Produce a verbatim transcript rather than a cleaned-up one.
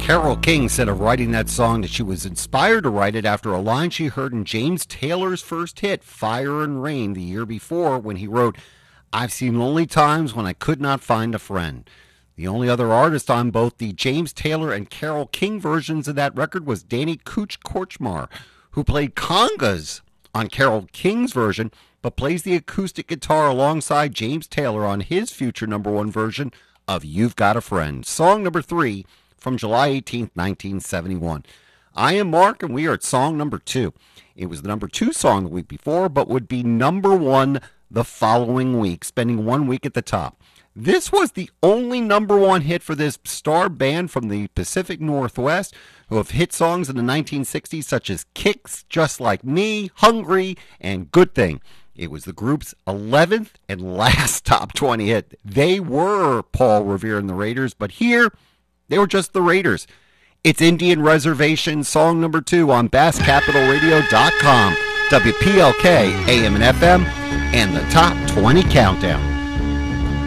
Carole King said of writing that song that she was inspired to write it after a line she heard in James Taylor's first hit, Fire and Rain, the year before, when he wrote, "I've seen lonely times when I could not find a friend." The only other artist on both the James Taylor and Carole King versions of that record was Danny Cooch Korchmar, who played congas on Carole King's version, but plays the acoustic guitar alongside James Taylor on his future number one version of You've Got a Friend. Song number three from July eighteenth, nineteen seventy-one. I am Mark, and we are at song number two. It was the number two song the week before, but would be number one the following week, spending one week at the top. This was the only number one hit for this star band from the Pacific Northwest, who have hit songs in the nineteen sixties such as Kicks, Just Like Me, Hungry, and Good Thing. It was the group's eleventh and last top twenty hit. They were Paul Revere and the Raiders, but here they were just the Raiders. It's Indian Reservation, song number two on Bass Capital Radio dot com, W P L K, A M and F M, and the Top twenty Countdown.